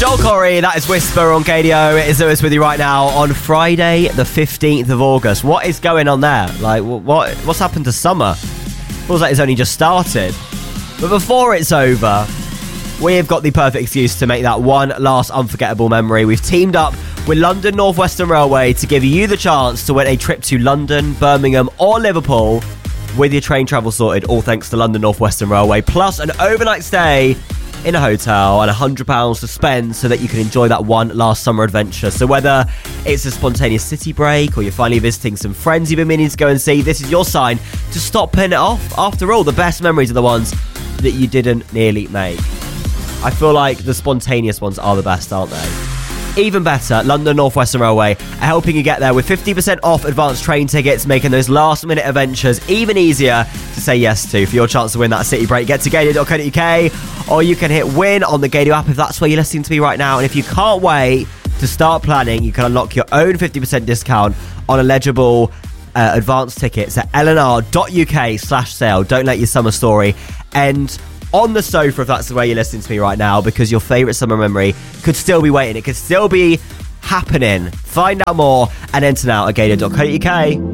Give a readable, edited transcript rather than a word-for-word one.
Joel Corey, that is Whisper on Gadio. It is Lewis with you right now on Friday, the 15th of August. What is going on there? Like, what's happened to summer? Feels like it's only just started. But before it's over, we have got the perfect excuse to make that one last unforgettable memory. We've teamed up with London North Western Railway to give you the chance to win a trip to London, Birmingham or Liverpool with your train travel sorted, all thanks to London North Western Railway, plus an overnight stay in a hotel and £100 to spend so that you can enjoy that one last summer adventure. So whether it's a spontaneous city break or you're finally visiting some friends you've been meaning to go and see, this is your sign to stop putting it off. After all, the best memories are the ones that you didn't nearly make. I feel like the spontaneous ones are the best, aren't they? Even better, London North Western Railway are helping you get there with 50% off advanced train tickets, making those last-minute adventures even easier to say yes to. For your chance to win that city break, get to gadio.co.uk, or you can hit win on the Gadio app if that's where you're listening to me right now. And if you can't wait to start planning, you can unlock your own 50% discount on eligible advanced tickets at lnr.uk/sale. Don't let your summer story end on the sofa if that's the way you're listening to me right now, because your favourite summer memory could still be waiting. It could still be happening. Find out more and enter now at gadio.co.uk.